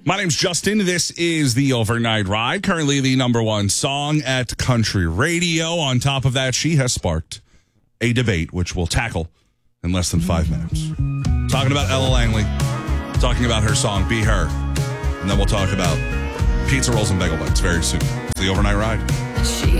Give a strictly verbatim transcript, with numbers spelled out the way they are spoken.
My name's Justin. This is the Overnight Ride, currently the number one song at country radio. On top of that, she has sparked a debate, which we'll tackle in less than five minutes. Talking about Ella Langley, talking about her song, Be Her, and then we'll talk about pizza rolls and bagel bites very soon. It's the Overnight Ride. She